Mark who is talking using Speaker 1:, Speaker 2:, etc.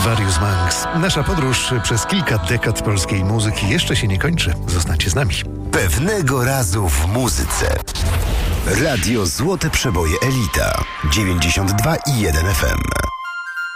Speaker 1: Stradivarius Manx. Nasza podróż przez kilka dekad polskiej muzyki jeszcze się nie kończy. Zostańcie z nami.
Speaker 2: Pewnego razu w muzyce. Radio Złote Przeboje Elita 92,1 FM.